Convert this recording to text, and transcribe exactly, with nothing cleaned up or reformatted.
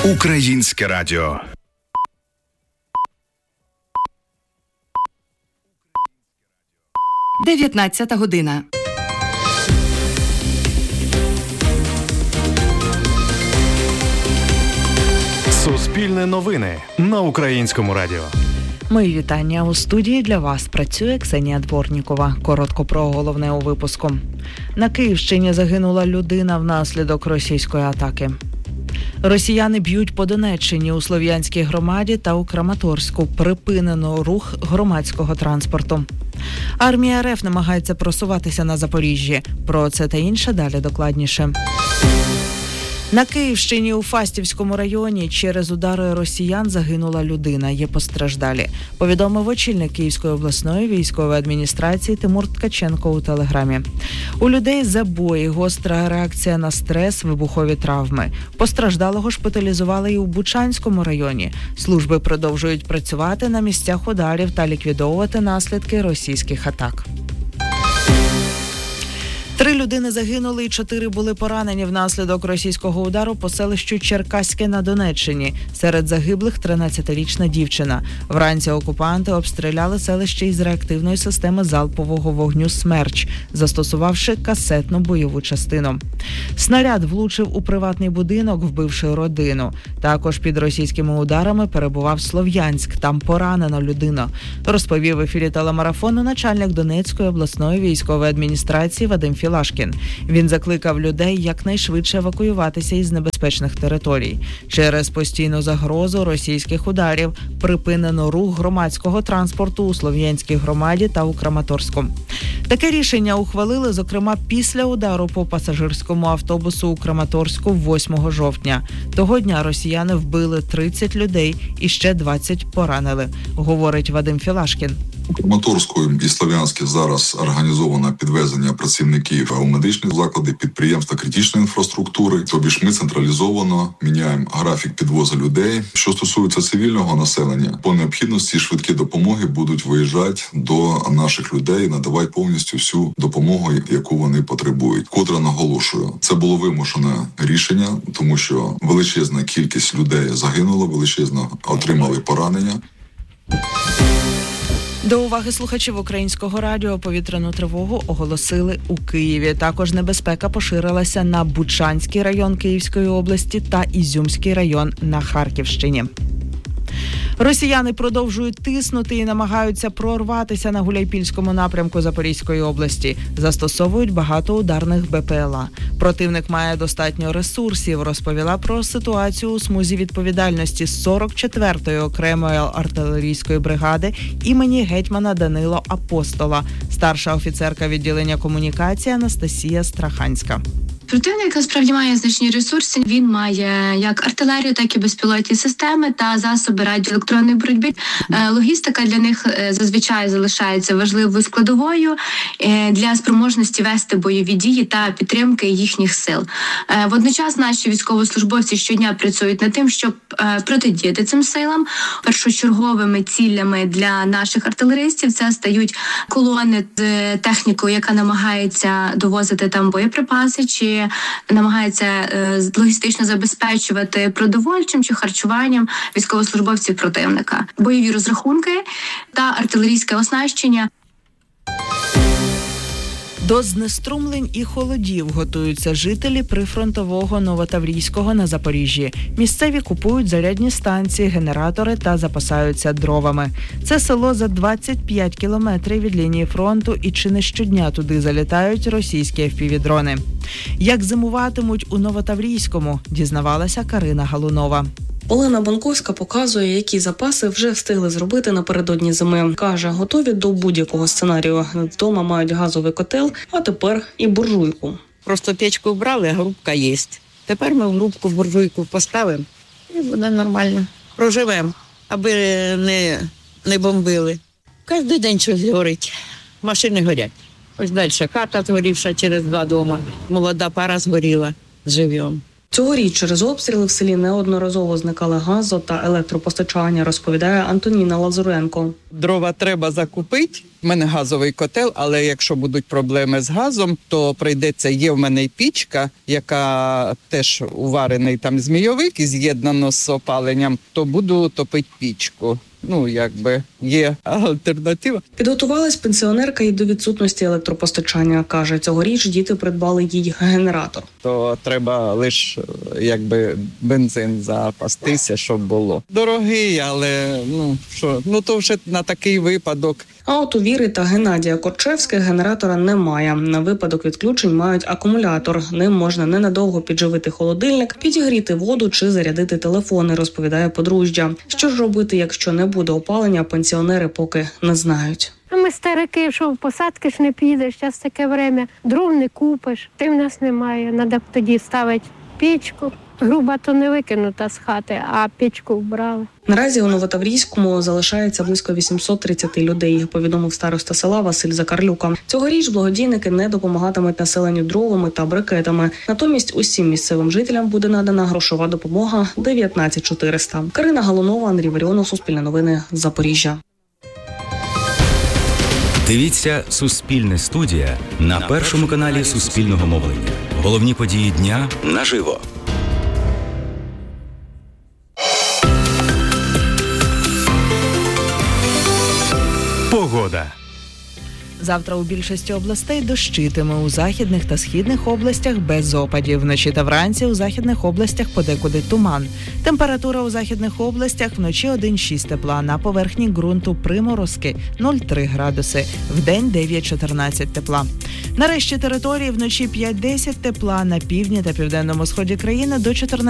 Українське радіо. дев'ятнадцята година. Суспільне новини на Українському радіо. Мої вітання. У студії для вас працює Ксенія Дворнікова. Коротко про головне у випуску. На Київщині загинула людина внаслідок російської атаки. Росіяни б'ють по Донеччині, у Слов'янській громаді та у Краматорську. Припинено рух громадського транспорту. Армія РФ намагається просуватися на Запоріжжі. Про це та інше далі докладніше. На Київщині у Фастівському районі через удари росіян загинула людина. Є постраждалі. Повідомив очільник Київської обласної військової адміністрації Тимур Ткаченко у телеграмі. У людей забої, гостра реакція на стрес, вибухові травми. Постраждалого шпиталізували і у Бучанському районі. Служби продовжують працювати на місцях ударів та ліквідовувати наслідки російських атак. Три людини загинули і чотири були поранені внаслідок російського удару по селищу Черкаське на Донеччині. Серед загиблих тринадцятирічна дівчина. Вранці окупанти обстріляли селище із реактивної системи залпового вогню «Смерч», застосувавши касетну бойову частину. Снаряд влучив у приватний будинок, вбивши родину. Також під російськими ударами перебував Слов'янськ. Там поранено людину. Розповів в ефірі телемарафону начальник Донецької обласної військової адміністрації Вадим Філашкін. Він закликав людей якнайшвидше евакуюватися із небезпечних територій. Через постійну загрозу російських ударів припинено рух громадського транспорту у Слов'янській громаді та у Краматорську. Таке рішення ухвалили, зокрема, після удару по пасажирському автобусу у Краматорську восьмого жовтня. Того дня росіяни вбили тридцять людей і ще двадцять поранили, говорить Вадим Філашкін. У Краматорську і Слов'янську зараз організовано підвезення працівників у медичні заклади, підприємства критичної інфраструктури. Тобі ж ми централізовано міняємо графік підвозу людей. Що стосується цивільного населення, по необхідності швидкі допомоги будуть виїжджати до наших людей, надавати повністю всю допомогу, яку вони потребують. Котре наголошую, це було вимушене рішення, тому що величезна кількість людей загинула, величезно отримали поранення. До уваги слухачів Українського радіо повітряну тривогу оголосили у Києві. Також небезпека поширилася на Бучанський район Київської області та Ізюмський район на Харківщині. Росіяни продовжують тиснути і намагаються прорватися на Гуляйпільському напрямку Запорізької області. Застосовують багато ударних БПЛА. Противник має достатньо ресурсів, розповіла про ситуацію у смузі відповідальності сорок четвертої окремої артилерійської бригади імені гетьмана Данило Апостола, старша офіцерка відділення комунікації Анастасія Страханська. Противник насправді має значні ресурси. Він має як артилерію, так і безпілотні системи та засоби радіоелектронної боротьби. Логістика для них зазвичай залишається важливою складовою для спроможності вести бойові дії та підтримки їхніх сил. Водночас наші військовослужбовці щодня працюють над тим, щоб протидіяти цим силам. Першочерговими цілями для наших артилеристів це стають колони з технікою, яка намагається довозити там боєприпаси, чи намагається е, логістично забезпечувати продовольчим чи харчуванням військовослужбовців противника. Бойові розрахунки та артилерійське оснащення. До знеструмлень і холодів готуються жителі прифронтового Новотаврійського на Запоріжжі. Місцеві купують зарядні станції, генератори та запасаються дровами. Це село за двадцять п'ять кілометрів від лінії фронту, і чи не щодня туди залітають російські еф пі ві-дрони. Як зимуватимуть у Новотаврійському, дізнавалася Карина Галунова. Олена Банковська показує, які запаси вже встигли зробити напередодні зими. Каже, готові до будь-якого сценарію. Вдома мають газовий котел, а тепер і буржуйку. Просто печку вбрали, а грубка є. Тепер ми в грубку буржуйку поставимо і буде нормально. Проживемо, аби не, не бомбили. Кожен день щось горить. Машини горять. Ось далі хата згорівша через два дома. Молода пара згоріла. Живемо. Цьогоріч через обстріли в селі неодноразово зникали газо та електропостачання, розповідає Антоніна Лазуренко. Дрова треба закупити, У мене газовий котел, але якщо будуть проблеми з газом, то прийдеться, є в мене й пічка, яка теж уварений там змійовик і з'єднано з опаленням, то буду топити пічку. Ну, якби є альтернатива. Підготувалась пенсіонерка і до відсутності електропостачання. Каже, цьогоріч діти придбали їй генератор. То треба лише якби бензин запастися, щоб було. Дорогий, але ну що, ну то вже на такий випадок. А от у Віри та Геннадія Корчевських генератора немає. На випадок відключень мають акумулятор. Ним можна ненадовго підживити холодильник, підігріти воду чи зарядити телефони, розповідає подружжя. Що ж робити, якщо не буде опалення, пенсіонери поки не знають. А ми старики, що в посадки ж не підеш, зараз таке время, дров не купиш, ти в нас немає, треба тоді ставити печку. Груба то не викинута з хати, а печку вбрали. Наразі у Новотаврійському залишається близько вісімсот тридцять людей, повідомив староста села Василь Закарлюка. Цьогоріч благодійники не допомагатимуть населенню дровами та брикетами. Натомість усім місцевим жителям буде надана грошова допомога дев'ятнадцять чотириста. Карина Галунова, Андрій Варіонов, Суспільне новини, Запоріжжя. Дивіться «Суспільне студія» на першому каналі Суспільного мовлення. Головні події дня наживо. Погода. Завтра у більшості областей дощитиме, у західних та східних областях без опадів. Вночі та вранці у західних областях подекуди туман. Температура у західних областях вночі один-шість тепла, на поверхні ґрунту приморозки нуль-три градуси, вдень дев'ять-чотирнадцять тепла. На решті території вночі п'ять-десять тепла, на півдні та південному сході країни до чотирнадцять